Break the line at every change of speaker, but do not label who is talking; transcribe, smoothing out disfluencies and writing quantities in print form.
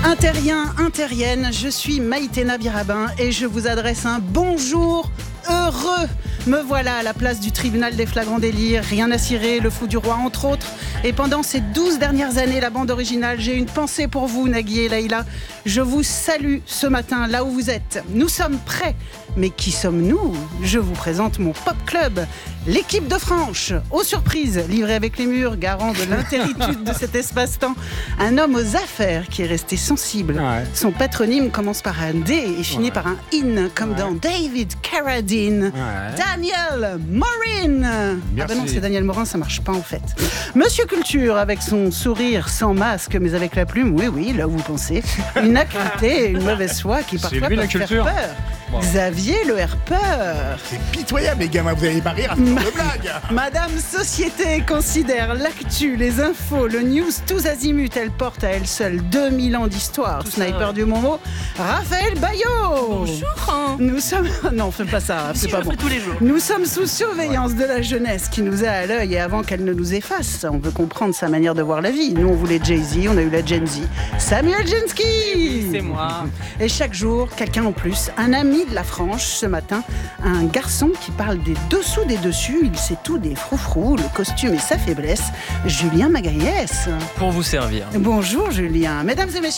Interrien, Interienne, je suis Maïtena Birabin et je vous adresse un bonjour heureux. Me voilà à la place du tribunal des flagrants délires, rien à cirer, le fou du roi entre autres. Et pendant ces 12 dernières années, la bande originale, j'ai une pensée pour vous, Nagui et Laïla. Je vous salue ce matin, là où vous êtes. Nous sommes prêts. Mais qui sommes-nous ? Je vous présente mon Pop Club, l'équipe de Franche, aux surprises, livré avec les murs, garant de l'intéritude de cet espace-temps. Un homme aux affaires qui est resté sensible. Ouais. Son patronyme commence par un D et finit par un IN, comme dans David Carradine. Ouais. Daniel Morin. Merci. Ah ben non, c'est Daniel Morin, ça marche pas en fait. Monsieur Culture, avec son sourire sans masque, mais avec la plume, oui, là où vous pensez. Une acuité et une mauvaise foi qui parfois peuvent faire peur. Wow. Xavier le Herpeur.
C'est pitoyable les gamins, vous allez pas rire à ce genre de blague.
Madame Société considère l'actu, les infos, le news tous azimuts. Elle porte à elle seule 2000 ans d'histoire. Tout Sniper du Momo, Raphaël Baillot.
Bonjour.
Nous sommes... Non, fais pas ça, c'est pas bon.
Tous les jours.
Nous sommes sous surveillance de la jeunesse qui nous a à l'œil et avant qu'elle ne nous efface, on veut comprendre sa manière de voir la vie. Nous, on voulait Jay-Z, on a eu la Gen Z. Samuel Genski.
C'est moi.
Et chaque jour, quelqu'un en plus, un ami de la Franche ce matin, un garçon qui parle des dessous des dessus, il sait tout des froufrous, le costume et sa faiblesse, Julien Magriès.
Pour vous servir.
Bonjour Julien, mesdames et messieurs.